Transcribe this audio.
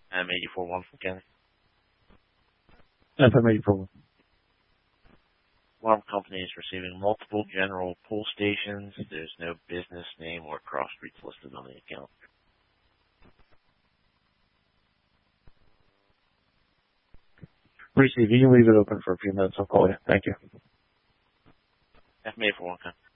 M841 from Kenny. FM841. Alarm company is receiving multiple general pull stations. There's no business name or cross streets listed on the account. Receive. You can leave it open for a few minutes. I'll call you. Thank you. FM841.